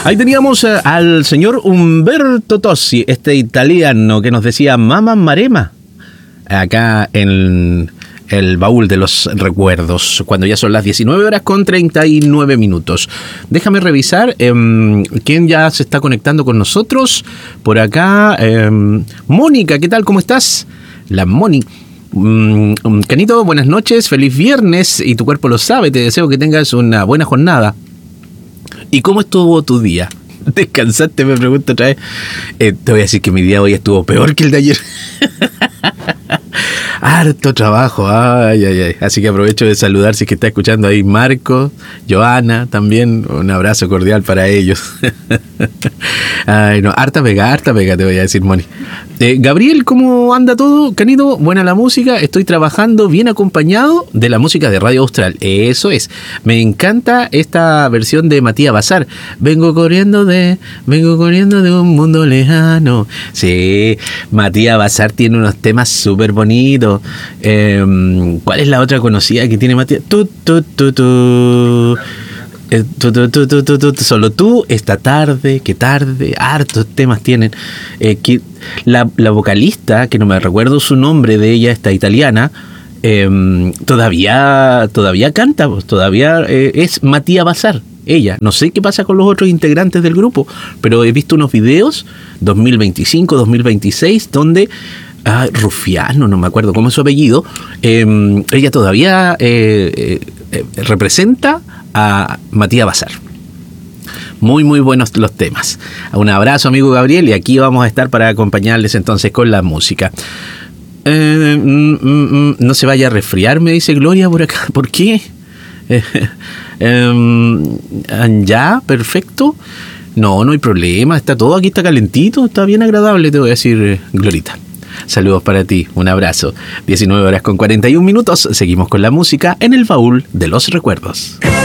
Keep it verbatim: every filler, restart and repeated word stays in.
Ahí teníamos uh, al señor Umberto Tozzi, este italiano que nos decía Mamma Marema, acá en el baúl de los recuerdos, cuando ya son las diecinueve horas con treinta y nueve minutos. Déjame revisar eh, quién ya se está conectando con nosotros. Por acá, eh, Mónica, ¿qué tal? ¿Cómo estás? La Moni. Mm, Canito, buenas noches, feliz viernes, y tu cuerpo lo sabe, te deseo que tengas una buena jornada. ¿Y cómo estuvo tu día? ¿Descansaste? Me pregunto otra vez. Eh, te voy a decir que mi día hoy estuvo peor que el de ayer. Harto trabajo, ay, ay, ay. Así que aprovecho de saludar si es que está escuchando ahí Marco, Joana, también un abrazo cordial para ellos. Ay, no, harta pega, harta pega, te voy a decir, Moni. Eh, Gabriel, ¿cómo anda todo? Canito, buena la música, estoy trabajando bien acompañado de la música de Radio Austral. Eso es, me encanta esta versión de Matías Bazar. Vengo corriendo de, vengo corriendo de un mundo lejano. Sí, Matías Bazar tiene unos temas súper bonitos. Eh, ¿Cuál es la otra conocida que tiene Matías? Tu, tu, tu, tu. Eh, tu, tu, tu, tu, tu, tu. Solo tú, esta tarde, qué tarde, hartos temas tienen. Eh, que la, la vocalista, que no me recuerdo su nombre de ella, esta italiana, eh, todavía, todavía canta, pues, todavía eh, es Matías Bazar. Ella, no sé qué pasa con los otros integrantes del grupo, pero he visto unos videos dos mil veinticinco, dos mil veintiséis donde ah, Rufiano, no me acuerdo cómo es su apellido, eh, ella todavía eh, eh, representa a Matías Bazar. Muy muy buenos los temas. Un abrazo, amigo Gabriel, y aquí vamos a estar para acompañarles entonces con la música. Eh, mm, mm, no se vaya a resfriar, me dice Gloria por acá. ¿Por qué? Eh, eh, ya, perfecto. No, no hay problema, está todo aquí, está calentito, está bien agradable, te voy a decir, Glorita. Saludos para ti, un abrazo. diecinueve horas con cuarenta y un minutos, seguimos con la música en el baúl de los recuerdos.